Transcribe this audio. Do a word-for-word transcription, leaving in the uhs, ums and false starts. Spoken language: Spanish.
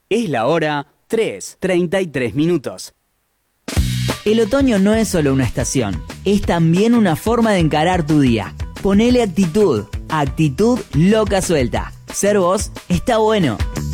Es la hora tres, treinta y tres minutos. El otoño no es solo una estación, es también una forma de encarar tu día. Ponele actitud, actitud loca suelta. Ser vos está bueno.